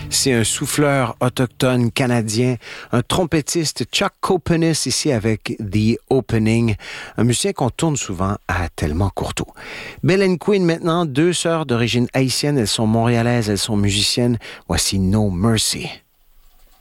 C'est un souffleur autochtone canadien, un trompettiste Chuck Copenis ici avec The Opening, un musicien qu'on tourne souvent à Tellement Courteau. Belle and Queen maintenant, deux sœurs d'origine haïtienne, elles sont montréalaises, elles sont musiciennes. Voici No Mercy.